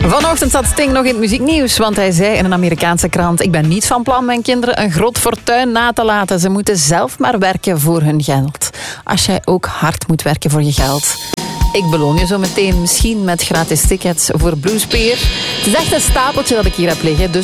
Vanochtend zat Sting nog in het muzieknieuws, want hij zei in een Amerikaanse krant: ik ben niet van plan mijn kinderen een groot fortuin na te laten. Ze moeten zelf maar werken voor hun geld. Als jij ook hard moet werken voor je geld. Ik beloon je zo meteen misschien met gratis tickets voor Bluespeer. Het is echt een stapeltje dat ik hier heb liggen, dus